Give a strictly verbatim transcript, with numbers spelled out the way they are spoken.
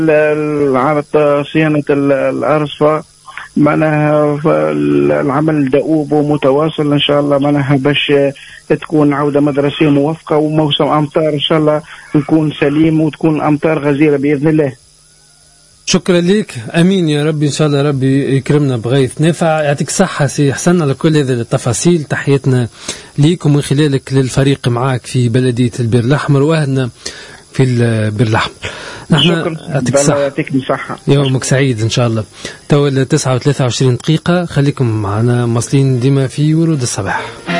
صيانة الأرصفة معناها العمل دؤوب ومتواصل إن شاء الله، معناها باش تكون عودة مدرسية موفقة وموسم أمطار إن شاء الله نكون سليم وتكون أمطار غزيرة بإذن الله. شكرا لك، امين يا ربي، ان شاء الله ربي يكرمنا بغيث نافع. يعطيك الصحه سي حسن على كل هذه التفاصيل. تحياتنا ليك ومن خلالك للفريق معاك في بلديه البير الاحمر واهلنا في البير الاحمر. نحن يعطيك الصحه، يعطيك الصحه، يومك سعيد ان شاء الله. تو تسعة وثلاثة وعشرين دقيقه، خليكم معنا مواصلين ديما في ورود الصباح.